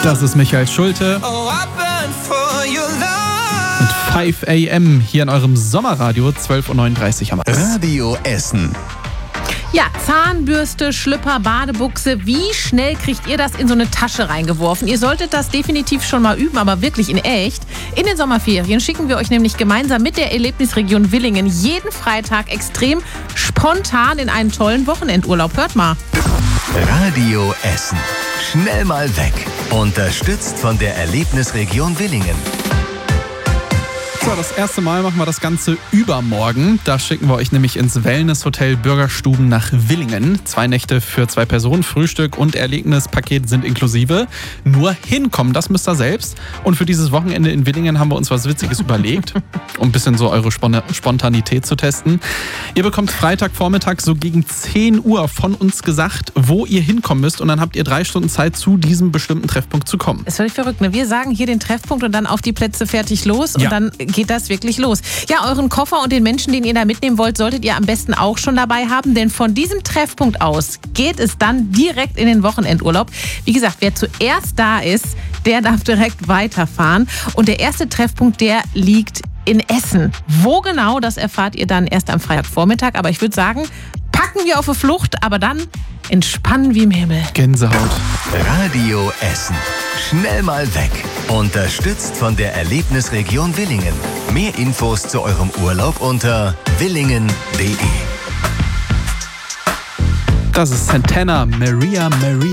Das ist Michael Schulte mit 5 AM hier in eurem Sommerradio, 12.39 Uhr am Radio Essen. Ja, Zahnbürste, Schlüpper, Badebuchse. Wie schnell kriegt ihr das in so eine Tasche reingeworfen? Ihr solltet das definitiv schon mal üben, aber wirklich in echt. In den Sommerferien schicken wir euch nämlich gemeinsam mit der Erlebnisregion Willingen jeden Freitag extrem spontan in einen tollen Wochenendurlaub. Hört mal. Radio Essen. Schnell mal weg. Unterstützt von der Erlebnisregion Willingen. So, das erste Mal machen wir das Ganze übermorgen. Da schicken wir euch nämlich ins Wellnesshotel Bürgerstuben nach Willingen. 2 Nächte für 2 Personen, Frühstück und Erlebnispaket sind inklusive. Nur hinkommen, das müsst ihr selbst. Und für dieses Wochenende in Willingen haben wir uns was Witziges überlegt, um ein bisschen so eure Spontanität zu testen. Ihr bekommt Freitagvormittag so gegen 10 Uhr von uns gesagt, wo ihr hinkommen müsst. Und dann habt ihr 3 Stunden Zeit, zu diesem bestimmten Treffpunkt zu kommen. Das ist völlig verrückt, ne? Wir sagen hier den Treffpunkt und dann auf die Plätze fertig los. Und dann geht das wirklich los. Ja, euren Koffer und den Menschen, den ihr da mitnehmen wollt, solltet ihr am besten auch schon dabei haben, denn von diesem Treffpunkt aus geht es dann direkt in den Wochenendurlaub. Wie gesagt, wer zuerst da ist, der darf direkt weiterfahren. Und der erste Treffpunkt, der liegt in Essen. Wo genau, das erfahrt ihr dann erst am Freitagvormittag. Aber ich würde sagen, packen wir auf die Flucht, aber dann entspannen wie im Himmel. Gänsehaut. Radio Essen. Schnell mal weg. Unterstützt von der Erlebnisregion Willingen. Mehr Infos zu eurem Urlaub unter willingen.de. Das ist Santana, Maria.